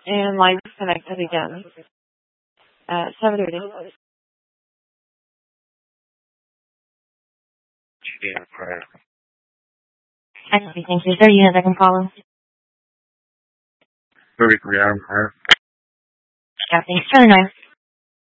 And line connected again at 7:30. Actually, thank you. 30 units I can follow. 33 Adam Prayer. Yeah, thanks. 29.